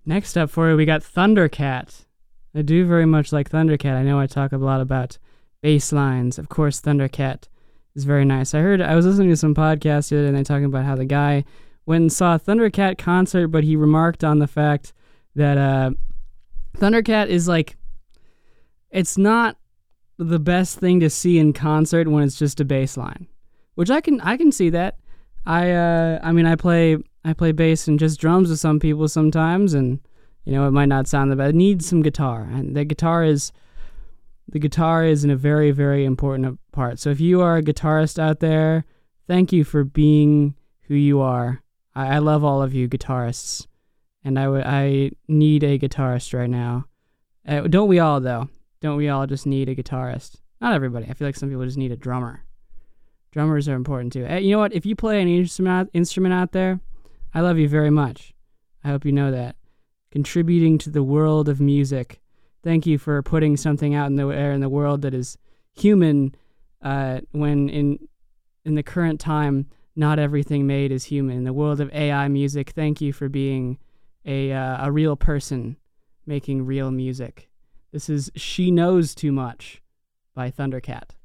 Next up for you, we got Thundercat. I do very much like Thundercat. I know I talk a lot about bass lines. Of course, Thundercat is very nice. I was listening to some podcasts the other day and they're talking about how the guy went and saw a Thundercat concert, but he remarked on the fact that Thundercat is like, it's not the best thing to see in concert when it's just a bass line, which I can see that. I mean, I play bass and just drums with some people sometimes, and it might not sound the best. It needs some guitar, and the guitar is in a very, very important part. So if you are a guitarist out there, thank you for being who you are. I love all of you guitarists, and I need a guitarist right now. Don't we all, though? Don't we all just need a guitarist? Not everybody. I feel like some people just need a drummer. Drummers are important too. You know what? If you play any instrument out there, I love you very much. I hope you know that. Contributing to the world of music. Thank you for putting something out in the air in the world that is human, when in the current time, not everything made is human. In the world of AI music, thank you for being a real person making real music. This is She Knows Too Much by Thundercat.